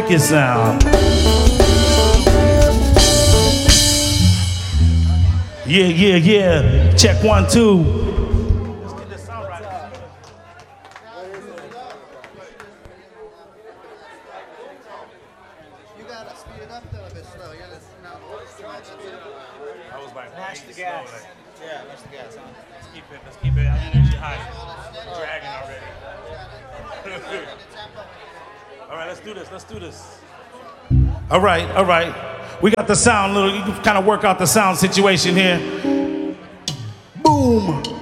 wicked sound. Yeah, yeah, yeah. Check 1, 2. Match the gas. Yeah, match the gas. Let's keep it energy high. Dragging already. All right, let's do this. All right. We got the sound, you can kind of work out the sound situation here. Boom.